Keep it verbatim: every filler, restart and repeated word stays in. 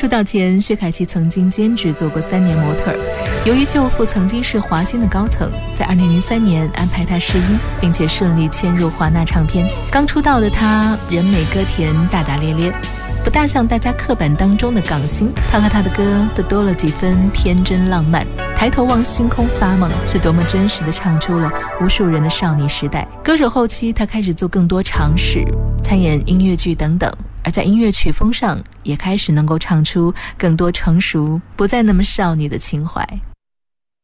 出道前，薛凯琪曾经兼职做过三年模特儿。由于舅父曾经是华星的高层，在二零零三年安排她试音，并且顺利签入华纳唱片。刚出道的她，人美歌甜，大大咧咧，不大像大家刻板当中的港星。她和她的歌都多了几分天真浪漫。抬头望星空发梦，是多么真实地唱出了无数人的少女时代。歌手后期，她开始做更多尝试，参演音乐剧等等。而在音乐曲风上，也开始能够唱出更多成熟，不再那么少女的情怀。